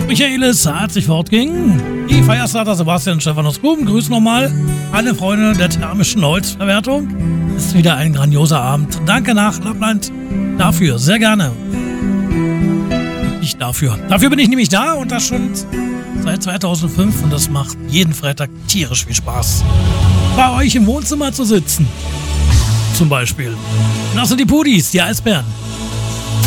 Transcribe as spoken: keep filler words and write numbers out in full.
Michaelis, herzlich fortging. Die Feierstarter Sebastian Stephanus Gruben grüßen nochmal alle Freunde der thermischen Holzverwertung. Es ist wieder ein grandioser Abend. Danke nach Lappland dafür, sehr gerne. Nicht dafür. Dafür bin ich nämlich da und das schon seit zweitausendfünf und das macht jeden Freitag tierisch viel Spaß. Bei euch im Wohnzimmer zu sitzen. Zum Beispiel. Das sind die Pudis, die Eisbären.